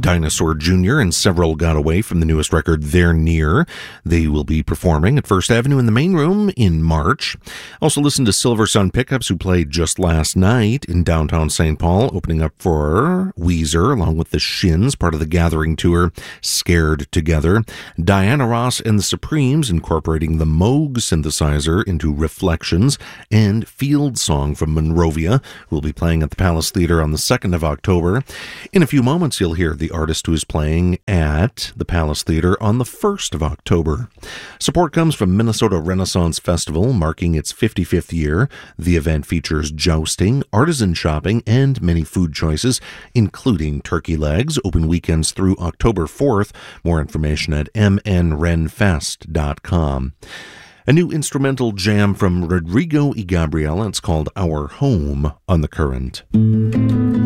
Dinosaur Jr. and Several Got Away from the newest record, They're Near. They will be performing at First Avenue in the main room in March. Also listen to Silver Sun Pickups, who played just last night in downtown St. Paul, opening up for Weezer, along with the Shins, part of the Gathering tour, Scared Together. Diana Ross and the Supremes, incorporating the Moog synthesizer into Reflections, and Field Song from Monrovia will be playing at the Palace Theater on the 2nd of October. In a few moments, you'll hear the artist who is playing at the Palace Theater on the 1st of October. Support comes from Minnesota Renaissance Festival, marking its 55th year. The event features jousting, artisan shopping, and many food choices, including turkey legs, open weekends through October 4th. More information at mnrenfest.com. A new instrumental jam from Rodrigo y Gabriel. It's called Our Home on The Current.